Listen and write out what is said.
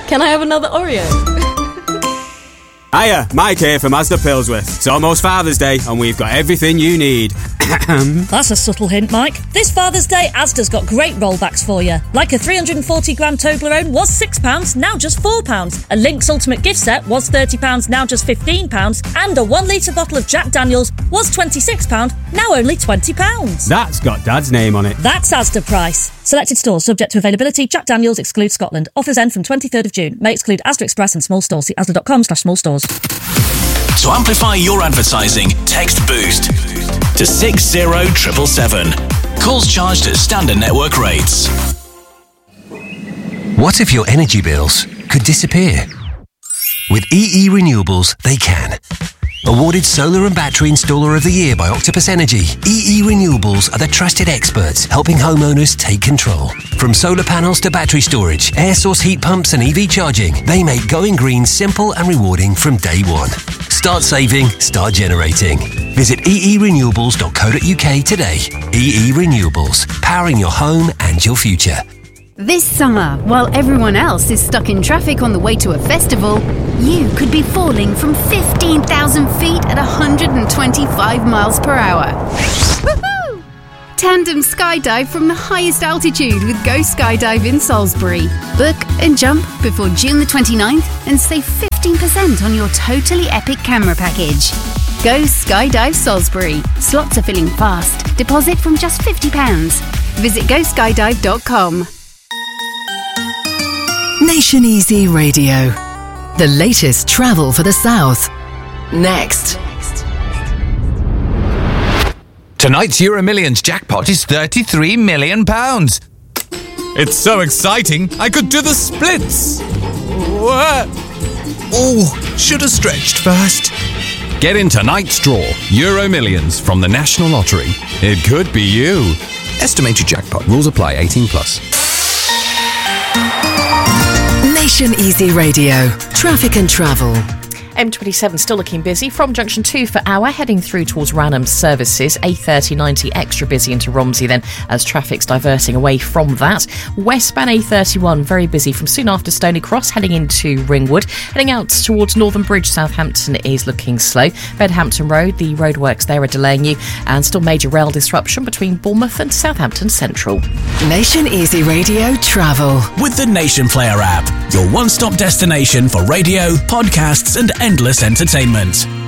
Can I have another Oreo? Hiya, Mike here from Asda Pilsworth. It's almost Father's Day and we've got everything you need. That's a subtle hint, Mike. This Father's Day, Asda's got great rollbacks for you. Like a 340-gram Toblerone was £6, now just £4. A Lynx Ultimate gift set was £30, now just £15. And a 1 litre bottle of Jack Daniels was £26, now only £20. That's got Dad's name on it. That's Asda price. Selected stores subject to availability. Jack Daniels excludes Scotland. Offers end from 23rd of June. May exclude Asda Express and small stores. See asda.com/small stores. To amplify your advertising, text BOOST to 60777. Calls charged at standard network rates. What if your energy bills could disappear? With EE Renewables, they can. Awarded Solar and Battery Installer of the Year by Octopus Energy, EE Renewables are the trusted experts helping homeowners take control. From solar panels to battery storage, air source heat pumps and EV charging, they make going green simple and rewarding from day one. Start saving, start generating. Visit eerenewables.co.uk today. EE Renewables, powering your home and your future. This summer, while everyone else is stuck in traffic on the way to a festival, you could be falling from 15,000 feet at 125 miles per hour. Woohoo! Tandem skydive from the highest altitude with Go Skydive in Salisbury. Book and jump before June the 29th and save 15% on your totally epic camera package. Go Skydive Salisbury. Slots are filling fast. Deposit from just £50. Visit goskydive.com. Nation Easy Radio. The latest travel for the South. Next. Tonight's Euro Millions jackpot is £33 million. It's so exciting, I could do the splits. Oh, should have stretched first. Get in tonight's draw, Euro Millions from the National Lottery. It could be you. Estimated jackpot. Rules apply. 18+. Nation Easy Radio. Traffic and travel. M27 still looking busy from junction 2 for Hour, heading through towards Ranham Services. A30-90 extra busy into Romsey then as traffic's diverting away from that. Westbound A31 very busy from soon after Stony Cross, heading into Ringwood. Heading out towards Northern Bridge, Southampton is looking slow. Bedhampton Road, the roadworks there are delaying you, and still major rail disruption between Bournemouth and Southampton Central. Nation Easy Radio Travel. With the Nation Player app, your one-stop destination for radio, podcasts and endless entertainment.